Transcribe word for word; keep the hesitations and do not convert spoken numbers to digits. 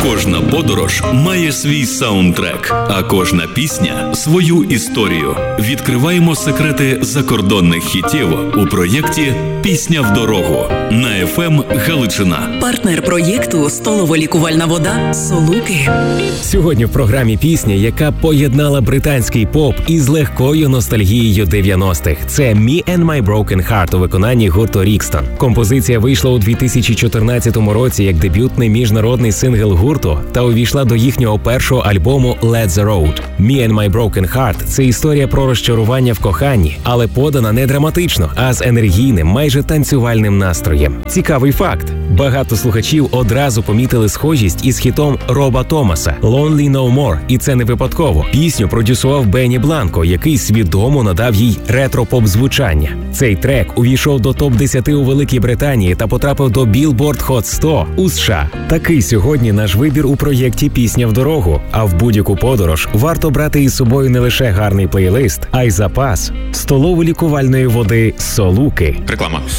Кожна подорож має свій саундтрек, а кожна пісня – свою історію. Відкриваємо секрети закордонних хітів у проєкті «Пісня в дорогу» на еф ем Галичина. Партнер проєкту «Столово-лікувальна вода» «Солуки». Сьогодні в програмі пісня, яка поєднала британський поп із легкою ностальгією дев'яностих. Це «Me and My Broken Heart» у виконанні гурту Рікстон. Композиція вийшла у дві тисячі чотирнадцятому році як дебютний міжнародний сингл гурту та увійшла до їхнього першого альбому «Let the Road». «Me and My Broken Heart» – це історія про розчарування в коханні, але подана не драматично, а з енергійним, майже танцювальним настроєм. Цікавий факт. Багато слухачів одразу помітили схожість із хітом Роба Томаса «Lonely No More», і це не випадково. Пісню продюсував Бенні Бланко, який свідомо надав їй ретро-поп звучання. Цей трек увійшов до топ десять у Великій Британії та потрапив до Billboard Hot сто у США. Такий сьогодні наш вибір у проєкті «Пісня в дорогу». А в будь-яку подорож варто брати із собою не лише гарний плейлист, а й запас столово-лікувальної води «Солуки». Реклама.